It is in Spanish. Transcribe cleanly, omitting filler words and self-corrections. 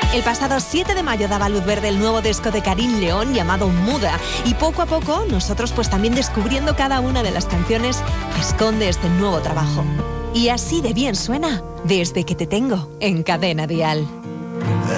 El pasado 7 de mayo daba luz verde el nuevo disco de Karim León llamado Muda. Y poco a poco nosotros pues también descubriendo cada una de las canciones que esconde este nuevo trabajo. Y así de bien suena Desde que te tengo en Cadena Dial.